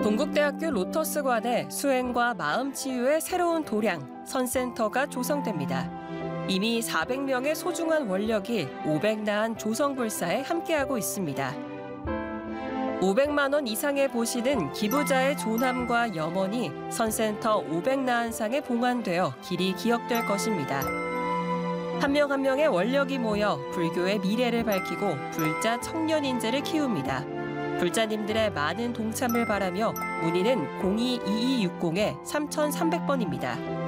동국대학교 로터스관에 수행과 마음치유의 새로운 도량, 선센터가 조성됩니다. 이미 400명의 소중한 원력이 500나한 조성불사에 함께하고 있습니다. 500만 원 이상의 보시는 기부자의 존함과 염원이 선센터 500나한상에 봉안되어 길이 기억될 것입니다. 한 명 한 명의 원력이 모여 불교의 미래를 밝히고 불자 청년 인재를 키웁니다. 불자님들의 많은 동참을 바라며 문의는 02-2260-3300번입니다.